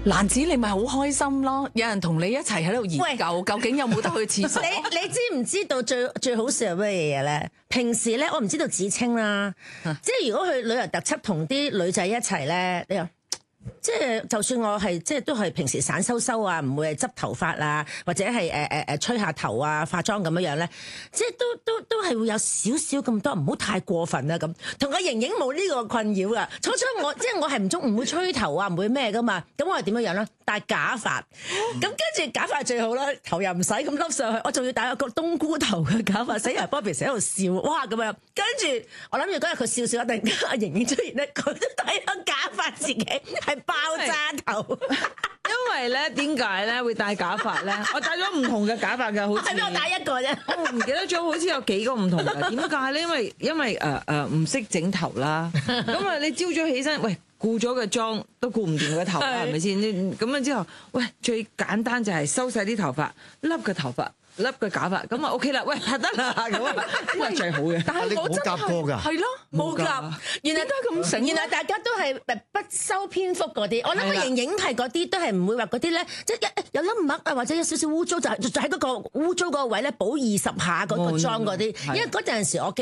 蘭子你咪好開心咯，有人同你一齊喺度研究，究竟有冇得去廁所？ 你知唔知道最好笑係咩嘢咧？平時咧，我唔知道芷菁啦，即係如果去旅遊特輯同啲女仔一齊咧，你話即係就算我係即係都係平時散收收啊，唔會係執頭髮啊，或者係吹下頭啊、化妝咁樣樣咧，即係都係會有少少咁多，唔好太過分啦咁。同個盈盈冇呢個困擾啊。初我即係我係唔會吹頭啊，唔會咩噶嘛。咁我係點樣樣咧？戴假髮，咁跟住假髮最好啦，頭又唔使咁笠上去，我仲要戴個冬菇頭嘅假髮，死人 Bobby 成日喺度笑，哇咁樣。跟住我諗住嗰日佢笑笑，突然間阿盈盈出現咧，佢都戴咗假髮，自己係爆炸頭。 因為咧，點解咧會戴假髮咧？我戴咗唔同嘅假髮㗎，好似係咩？我戴一個啫。 我唔記得咗，好似有幾個唔同嘅。點解咧？因為唔識整頭啦。咁啊，你朝早起身，喂，顧咗個妝都顧唔掂個頭啦，係咪先？咁樣之後，喂，最簡單就係收晒啲頭髮，笠個頭髮。笠個假髮咁啊 OK 啦，喂拍得啦咁啊，呢個最好嘅。 但係我真係係咯，冇夾，原來都係咁醒。 原來大家都係不修邊幅嗰啲。我諗個盈盈係嗰啲都係唔會話嗰啲咧，即係有粒墨啊，或者有少少污糟，就喺嗰個污糟嗰個位咧補20下嗰個妝嗰啲。因為嗰陣時我